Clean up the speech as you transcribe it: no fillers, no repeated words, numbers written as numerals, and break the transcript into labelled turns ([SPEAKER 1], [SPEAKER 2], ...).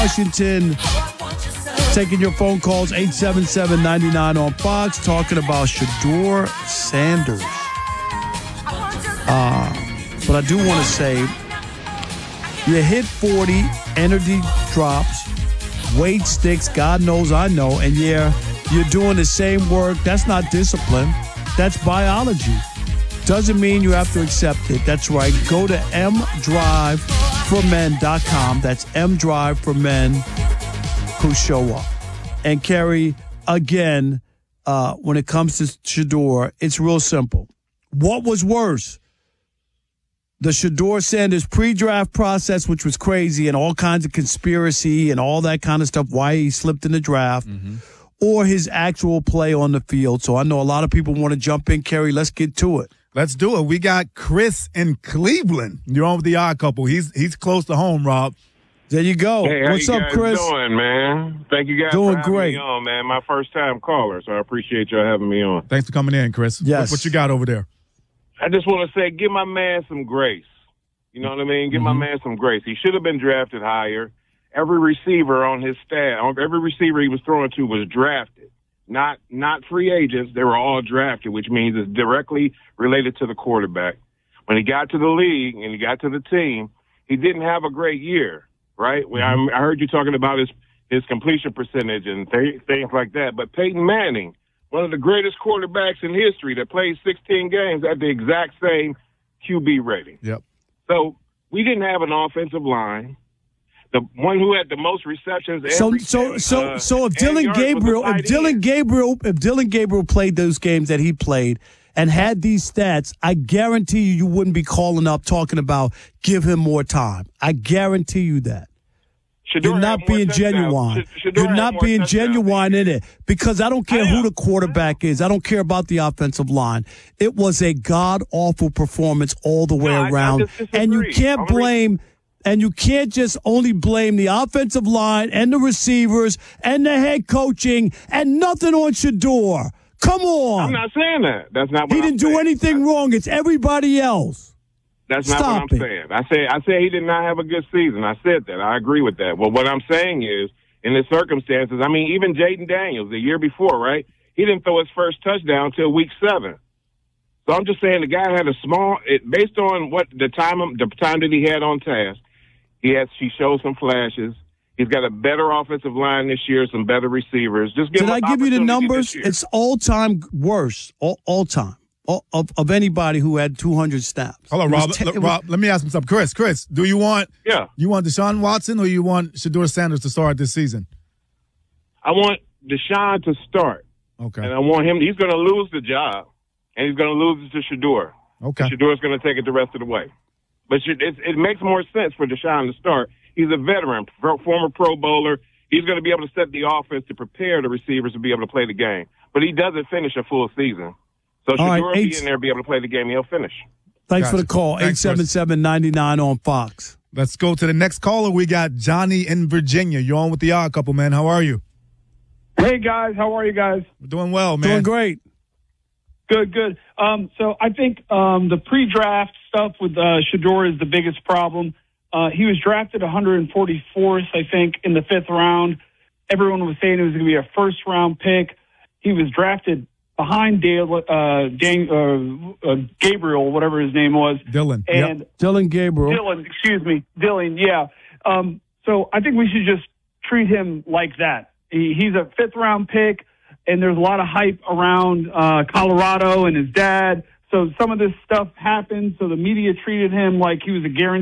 [SPEAKER 1] Washington. Taking your phone calls, 877-99 on Fox, talking about Shedeur Sanders. But I do want to say, you hit 40, energy drops, weight sticks, God knows I know, and yeah, you're doing the same work. That's not discipline. That's biology. Doesn't mean you have to accept it. That's right. Go to mdriveformen.com. That's mdrive for men who show up. And Kerry, again, when it comes to Shedeur, it's real simple. What was worse? The Shedeur Sanders pre-draft process, which was crazy and all kinds of conspiracy and all that kind of stuff, why he slipped in the draft, or his actual play on the field. So I know a lot of people want to jump in. Kerry, let's get to it.
[SPEAKER 2] Let's do it. We got Chris in Cleveland. You're on with the Odd Couple. He's close to home, Rob.
[SPEAKER 1] There you go.
[SPEAKER 3] Hey,
[SPEAKER 1] What's up, Chris?
[SPEAKER 3] How you doing, man? Thank you guys
[SPEAKER 1] doing
[SPEAKER 3] for having
[SPEAKER 1] great.
[SPEAKER 3] me on, man. My first time caller, so I appreciate y'all having me on.
[SPEAKER 2] Thanks for coming in, Chris.
[SPEAKER 1] Yes.
[SPEAKER 2] What you got over there?
[SPEAKER 3] I just want to say, give my man some grace. You know what I mean? Give my man some grace. He should have been drafted higher. Every receiver on his staff, every receiver he was throwing to was drafted. Not free agents. They were all drafted, which means it's directly related to the quarterback. When he got to the league and he got to the team, he didn't have a great year, right? I heard you talking about his completion percentage and things like that. But Peyton Manning, one of the greatest quarterbacks in history that played 16 games at the exact same QB rating.
[SPEAKER 2] Yep.
[SPEAKER 3] So we didn't have an offensive line. The one who had the most receptions.
[SPEAKER 1] So if Dylan Gabriel played those games that he played and had these stats, I guarantee you wouldn't be calling up talking about give him more time. I guarantee you that. You're not being genuine. You're not being genuine in it because I don't care who the quarterback is. I don't care about the offensive line. It was a god-awful performance all the way around. And you can't blame – and you can't just only blame the offensive line and the receivers and the head coaching and nothing on Shedeur. Come on.
[SPEAKER 3] I'm not saying that. That's not what
[SPEAKER 1] He didn't do anything wrong. It's everybody else.
[SPEAKER 3] That's not what I'm saying. I said he did not have a good season. I said that. I agree with that. Well, what I'm saying is, in the circumstances, I mean, even Jaden Daniels, the year before, right? He didn't throw his first touchdown till week 7. So I'm just saying the guy had based on what the time that he had on task, he showed some flashes. He's got a better offensive line this year, some better receivers. Just give. Did I
[SPEAKER 1] give you the numbers? It's all-time worst, all time, of anybody who had 200 snaps.
[SPEAKER 2] Hold on, Rob. Let me ask him something. Chris, do you want Deshaun Watson or you want Shedeur Sanders to start this season?
[SPEAKER 3] I want Deshaun to start.
[SPEAKER 2] Okay.
[SPEAKER 3] And I want him. He's going to lose the job, and he's going to lose it to Shedeur.
[SPEAKER 2] Okay.
[SPEAKER 3] Shedeur's going to take it the rest of the way. But it makes more sense for Deshaun to start. He's a veteran, former Pro Bowler. He's going to be able to set the offense to prepare the receivers to be able to play the game. But he doesn't finish a full season. So Shedeur will be in there, be able to play the game. He'll finish.
[SPEAKER 1] Thanks for the call. 877-99 on Fox.
[SPEAKER 2] Let's go to the next caller. We got Johnny in Virginia. You're on with the Odd Couple, man. How are you?
[SPEAKER 4] Hey, guys. How are you guys?
[SPEAKER 2] We're doing well, man.
[SPEAKER 1] Doing great.
[SPEAKER 4] Good. So I think the pre-draft stuff with Shedeur is the biggest problem. He was drafted 144th, I think, in the 5th round. Everyone was saying it was going to be a first-round pick. He was drafted behind Gabriel, whatever his name was.
[SPEAKER 2] Dylan.
[SPEAKER 4] And
[SPEAKER 1] Dylan Gabriel.
[SPEAKER 4] Dylan, yeah. So I think we should just treat him like that. He's a 5th-round pick, and there's a lot of hype around Colorado and his dad. So some of this stuff happened, so the media treated him like he was a guarantee.